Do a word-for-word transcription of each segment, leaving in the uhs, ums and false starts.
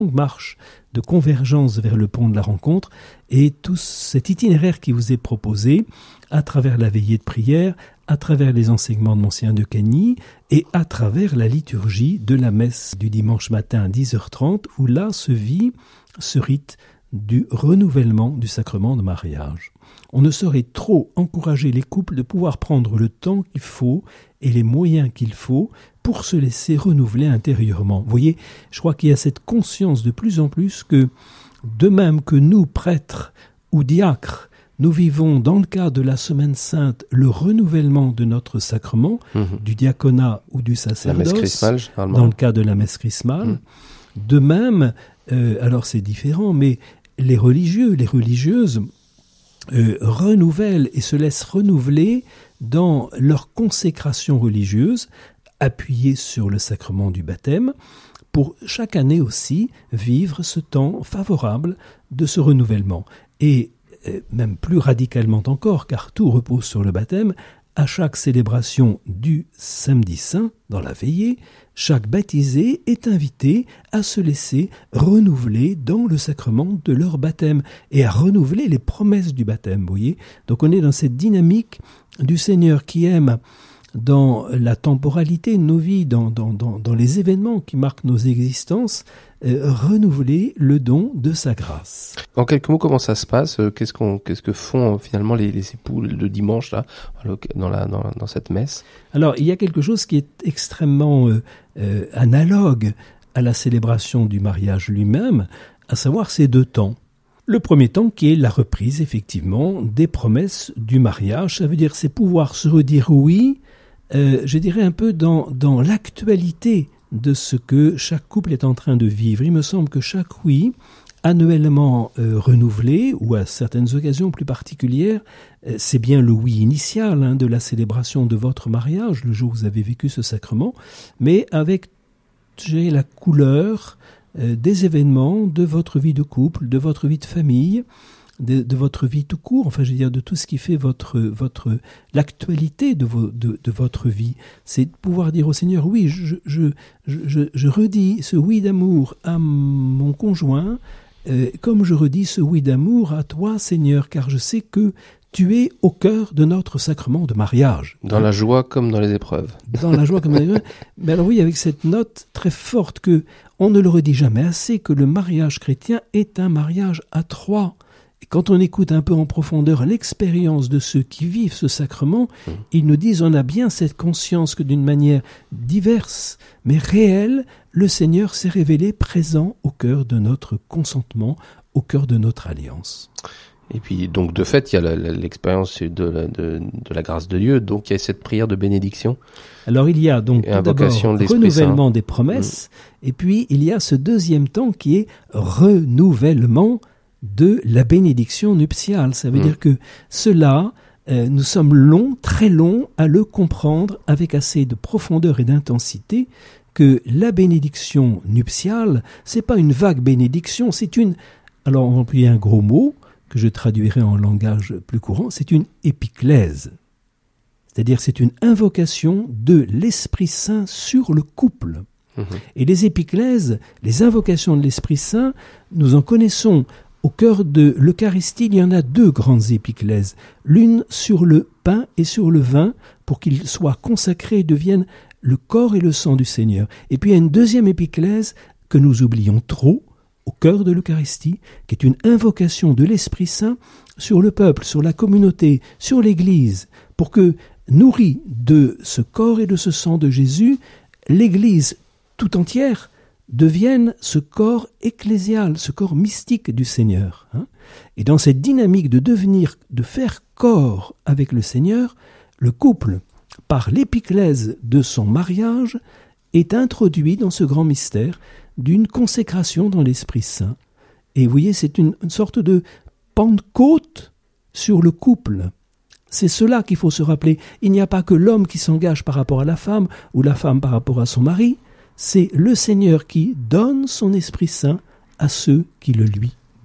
marche de convergence vers le pont de la rencontre, et tout cet itinéraire qui vous est proposé à travers la veillée de prière, à travers les enseignements de Monseigneur de Cagny et à travers la liturgie de la messe du dimanche matin à dix heures trente, où là se vit ce rite du renouvellement du sacrement de mariage. On ne saurait trop encourager les couples de pouvoir prendre le temps qu'il faut et les moyens qu'il faut pour se laisser renouveler intérieurement. Vous voyez, je crois qu'il y a cette conscience de plus en plus que, de même que nous, prêtres ou diacres, nous vivons dans le cadre de la Semaine Sainte le renouvellement de notre sacrement, mmh. du diaconat ou du sacerdoce, la messe chrismale, généralement. Dans le cas de la messe chrismale. Mmh. De même, euh, alors c'est différent, mais les religieux, les religieuses euh, renouvellent et se laissent renouveler dans leur consécration religieuse, appuyée sur le sacrement du baptême, pour chaque année aussi vivre ce temps favorable de ce renouvellement. Et euh, même plus radicalement encore, car tout repose sur le baptême, à chaque célébration du samedi saint, dans la veillée, chaque baptisé est invité à se laisser renouveler dans le sacrement de leur baptême et à renouveler les promesses du baptême, vous voyez. Donc on est dans cette dynamique du Seigneur qui aime, dans la temporalité de nos vies, dans, dans, dans, dans les événements qui marquent nos existences, euh, renouveler le don de sa grâce. En quelques mots, comment ça se passe ? Qu'est-ce qu'on, qu'est-ce que font finalement les, les époux le dimanche là, dans, la, dans, dans cette messe ? Alors, il y a quelque chose qui est extrêmement euh, euh, analogue à la célébration du mariage lui-même, à savoir ces deux temps. Le premier temps qui est la reprise, effectivement, des promesses du mariage. Ça veut dire, c'est pouvoir se redire oui, euh, je dirais un peu dans, dans l'actualité de ce que chaque couple est en train de vivre. Il me semble que chaque oui, annuellement euh, renouvelé, ou à certaines occasions plus particulières, euh, c'est bien le oui initial hein, de la célébration de votre mariage, le jour où vous avez vécu ce sacrement, mais avec j'ai la couleur euh, des événements de votre vie de couple, de votre vie de famille, de, de votre vie tout court, enfin je veux dire de tout ce qui fait votre, votre, l'actualité de, vos, de, de votre vie. C'est de pouvoir dire au Seigneur, oui, je, je, je, je redis ce oui d'amour à mon conjoint, euh, comme je redis ce oui d'amour à toi Seigneur, car je sais que tu es au cœur de notre sacrement de mariage. Dans la joie comme dans les épreuves. Dans la joie comme dans les épreuves. Mais alors oui, avec cette note très forte que on ne le redit jamais assez, que le mariage chrétien est un mariage à trois. Et quand on écoute un peu en profondeur l'expérience de ceux qui vivent ce sacrement, mmh. ils nous disent on a bien cette conscience que d'une manière diverse, mais réelle, le Seigneur s'est révélé présent au cœur de notre consentement, au cœur de notre alliance. Et puis, donc, de fait, il y a la, la, l'expérience de la, de, de la grâce de Dieu. Donc, il y a cette prière de bénédiction. Alors, il y a donc tout d'abord de renouvellement des promesses. Mmh. Et puis, il y a ce deuxième temps qui est renouvellement de la bénédiction nuptiale. Ça veut mmh. dire que cela, euh, nous sommes longs, très longs, à le comprendre avec assez de profondeur et d'intensité, que la bénédiction nuptiale, c'est pas une vague bénédiction, c'est une... Alors, on va employer un gros mot, que je traduirai en langage plus courant, c'est une épiclèse. C'est-à-dire c'est une invocation de l'Esprit Saint sur le couple. Mmh. Et les épiclèses, les invocations de l'Esprit Saint, nous en connaissons. Au cœur de l'Eucharistie, il y en a deux grandes épiclèses. L'une sur le pain et sur le vin, pour qu'ils soient consacrés et deviennent le corps et le sang du Seigneur. Et puis il y a une deuxième épiclèse que nous oublions trop, au cœur de l'Eucharistie, qui est une invocation de l'Esprit Saint sur le peuple, sur la communauté, sur l'Église, pour que, nourrie de ce corps et de ce sang de Jésus, l'Église tout entière devienne ce corps ecclésial, ce corps mystique du Seigneur. Hein. Et dans cette dynamique de devenir, de faire corps avec le Seigneur, le couple, par l'épiclèse de son mariage, est introduit dans ce grand mystère d'une consécration dans l'Esprit Saint. Et vous voyez, c'est une, une sorte de Pentecôte sur le couple. C'est cela qu'il faut se rappeler. Il n'y a pas que l'homme qui s'engage par rapport à la femme, ou la femme par rapport à son mari. C'est le Seigneur qui donne son Esprit Saint à ceux qui le lui donnent.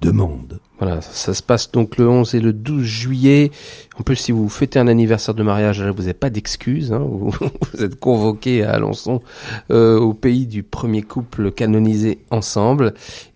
demande. Voilà, ça, ça se passe donc le onze et le douze juillet. En plus, si vous fêtez un anniversaire de mariage, là, vous n'avez pas d'excuses. Hein, vous, vous êtes convoqué à Alençon, euh, au pays du premier couple canonisé ensemble.